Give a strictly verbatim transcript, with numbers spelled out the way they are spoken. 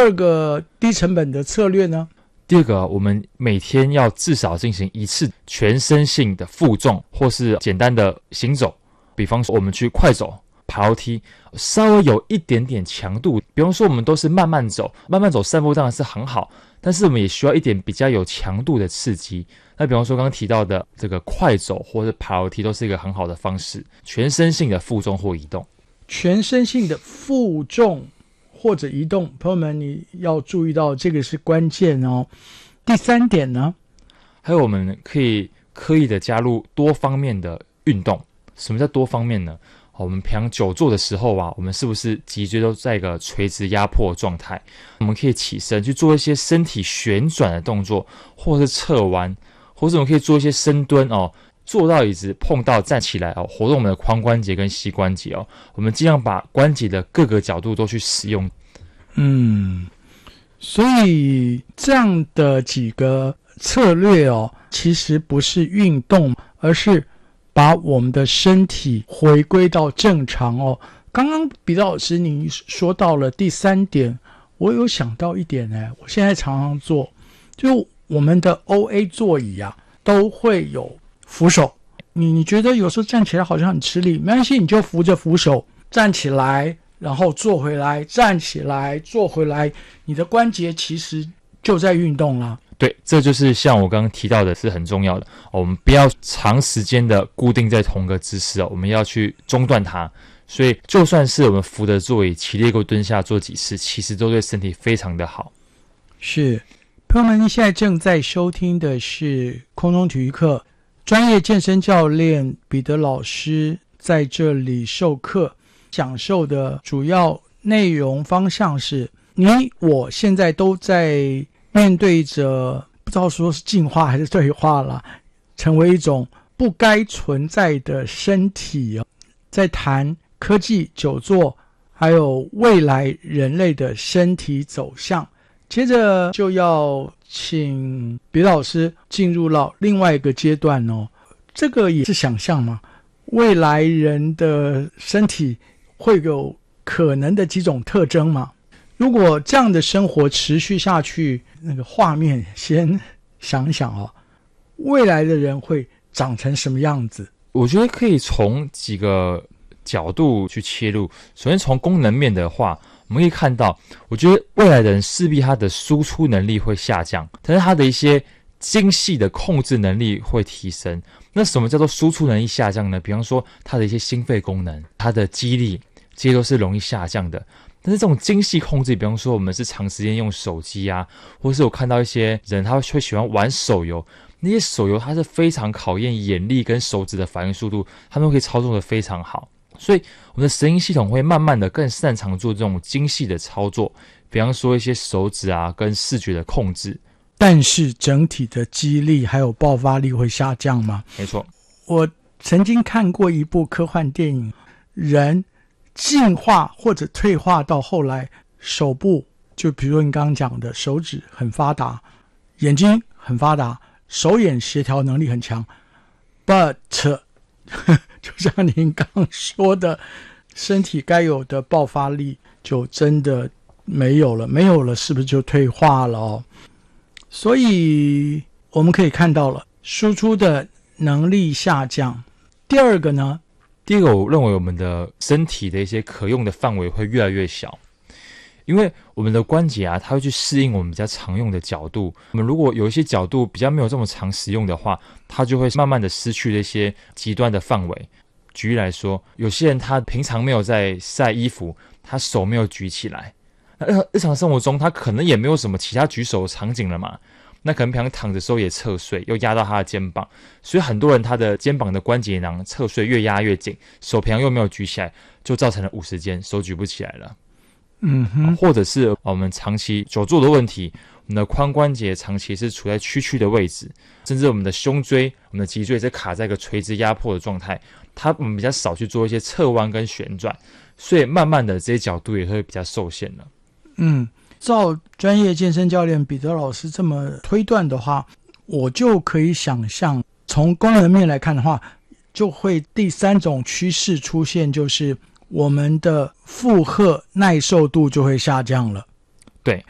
二个低成本的策略呢？ 第二个，我们每天要至少进行一次全身性的负重或是简单的行走，比方说我们去快走、爬楼梯，稍微有一点点强度，比方说我们都是慢慢走，慢慢走散步当然是很好，但是我们也需要一点比较有强度的刺激。那比方说刚刚提到的这个快走或是爬楼梯都是一个很好的方式，全身性的负重或移动。 全身性的负重或者移动，朋友们你要注意到这个是关键哦。第三点呢， 还有我们可以刻意的加入多方面的运动。什么叫多方面呢？我们平常久坐的时候啊，我们是不是脊椎都在一个垂直压迫状态？我们可以起身去做一些身体旋转的动作，或是侧弯，或者我们可以做一些深蹲哦，坐到椅子碰到站起来哦，活动我们的髋关节跟膝关节哦。我们尽量把关节的各个角度都去使用。 嗯，所以这样的几个策略哦，其实不是运动，而是把我们的身体回归到正常哦。刚刚彼得老师你说到了第三点，我有想到一点呢，我现在常常做，就我们的 O A 座椅啊，都会有扶手。你你觉得有时候站起来好像很吃力，没关系，你就扶着扶手站起来，然后坐回来，站起来，坐回来，你的关节其实就在运动啦。 对，这就是像我刚刚提到的是很重要的、哦、我们不要长时间的固定在同个姿势、哦、我们要去中断它。所以就算是我们扶着座椅起立过蹲下做几次，其实都对身体非常的好。 是，朋友们现在正在收听的是空中体育课，专业健身教练彼得老师在这里授课，讲授的主要内容方向是你我现在都在面对着不知道说是进化还是退化了，成为一种不该存在的身体、哦、在谈科技、久坐还有未来人类的身体走向。接着就要请彼得老师进入到另外一个阶段哦，这个也是想象嘛，未来人的身体会有可能的几种特征嘛？如果这样的生活持续下去，那个画面先想想哦，未来的人会长成什么样子？ 我觉得可以从几个角度去切入。首先从功能面的话，我们可以看到，我觉得未来的人势必他的输出能力会下降，但是他的一些精细的控制能力会提升。那什么叫做输出能力下降呢？比方说他的一些心肺功能，他的肌力，这些都是容易下降的。但是这种精细控制，比方说我们是长时间用手机啊，或是我看到一些人他会喜欢玩手游，那些手游它是非常考验眼力跟手指的反应速度，他们可以操纵的非常好。所以我们的神经系统会慢慢的更擅长做这种精细的操作，比方说一些手指啊跟视觉的控制。 但是整体的肌力还有爆发力会下降吗？ 没错， 我曾经看过一部科幻电影，人进化或者退化到后来，手部就比如说你刚刚讲的手指很发达，眼睛很发达，手眼协调能力很强 ，but 就像您刚说的，身体该有的爆发力就真的没有了，没有了是不是就退化了哦？所以我们可以看到了输出的能力下降。第二个呢？ 第一个，我认为我们的身体的一些可用的范围会越来越小，因为我们的关节啊，它会去适应我们比较常用的角度。我们如果有一些角度比较没有这么常使用的话，它就会慢慢的失去了一些极端的范围。举例来说，有些人他平常没有在晒衣服，他手没有举起来，那日常生活中他可能也没有什么其他举手的场景了嘛。那可能平常躺着时候也侧睡，又压到他的肩膀，所以很多人他的肩膀的关节囊侧睡越压越紧，手平常又没有举起来，就造成了五十肩，手举不起来了。 嗯哼， 或者是我们长期久坐的问题，我们的髋关节长期是处在屈曲的位置，甚至我们的胸椎、我们的脊椎是卡在一个垂直压迫的状态，它我们比较少去做一些侧弯跟旋转，所以慢慢的这些角度也会比较受限了。 嗯。照专业健身教练彼得老师这么推断的话，我就可以想象，从功能面来看的话，就会第三种趋势出现，就是我们的负荷耐受度就会下降了。 对，